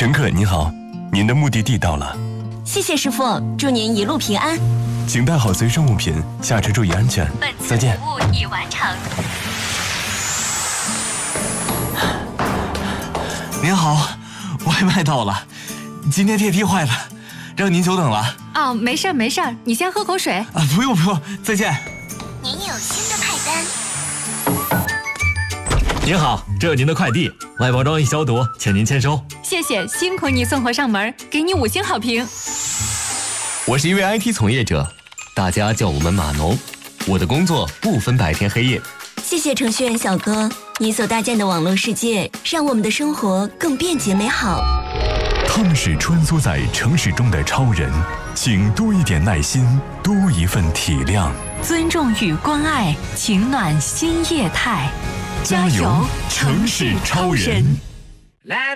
乘客您好，您的目的地到了。 谢谢师傅，祝您一路平安。 请带好随身物品，下车注意安全。再见。 服务已完成。 您好，外卖到了。今天电梯坏了，让您久等了。 哦，没事儿没事儿，你先喝口水。 啊，不用不用，再见。 您有新的派单。 您好，这有您的快递，外包装已消毒，请您签收。 谢谢，辛苦你送货上门，给你5星好评。 我是一位 IT 从业者，大家叫我们码农。我的工作不分白天黑夜。 谢谢程序员小哥，你所搭建的网络世界，让我们的生活更便捷美好。 他们是穿梭在城市中的超人，请多一点耐心，多一份体谅， 尊重与关爱，情暖新业态。 加油，城市超人！